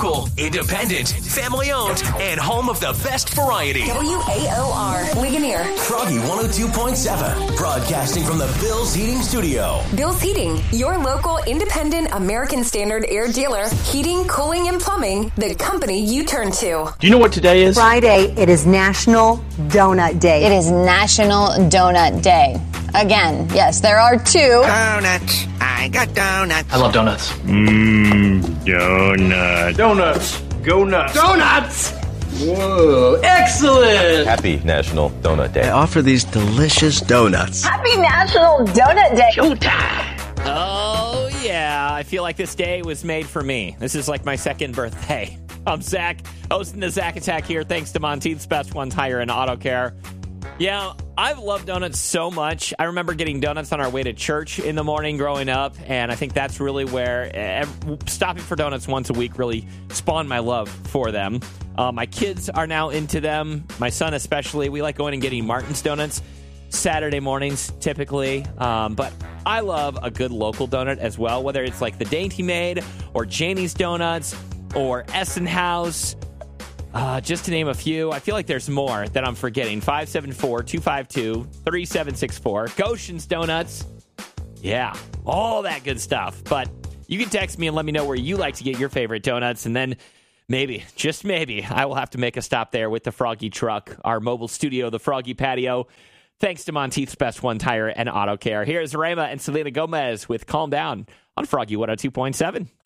Local, independent, family-owned, and home of the best variety. WAOR, Ligonier. Froggy 102.7, broadcasting from the Bill's Heating Studio. Bill's Heating, your local independent American Standard air dealer. Heating, cooling, and plumbing, the company you turn to. Do you know what today is? Friday, it is National Donut Day. It is National Donut Day. Again, yes, there are two. Donuts. I got donuts. I love donuts. Donuts. Donuts. Go nuts. Donuts! Whoa, excellent. Happy National Donut Day. I offer these delicious donuts. Happy National Donut Day. Showtime. Oh, yeah. I feel like this day was made for me. This is like my second birthday. I'm Zach, hosting the Zach Attack here, thanks to Monteith's Best One Tire and Auto Care. Yeah, I've loved donuts so much. I remember getting donuts on our way to church in the morning growing up, and I think that's really where stopping for donuts once a week really spawned my love for them. My kids are now into them, my son especially. We like going and getting Martin's Donuts Saturday mornings typically, but I love a good local donut as well, whether it's like the Dainty Maid or Janie's Donuts or Essen House. Just to name a few, I feel like there's more that I'm forgetting. 574-252-3764. Goshen's Donuts. Yeah, all that good stuff. But you can text me and let me know where you like to get your favorite donuts. And then maybe, just maybe, I will have to make a stop there with the Froggy Truck, our mobile studio, the Froggy Patio. Thanks to Monteith's Best One Tire and Auto Care. Here's Rema and Selena Gomez with Calm Down on Froggy 102.7.